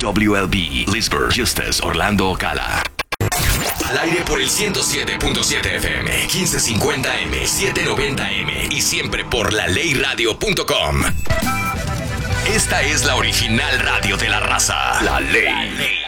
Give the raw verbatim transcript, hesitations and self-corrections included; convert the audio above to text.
W L B, Leesburg, Justus, Orlando, Ocala. Al aire por el ciento siete punto siete F M, quince cincuenta M, setecientos noventa M y siempre por la ley radio punto com. Esta es la original radio de la raza. La Ley.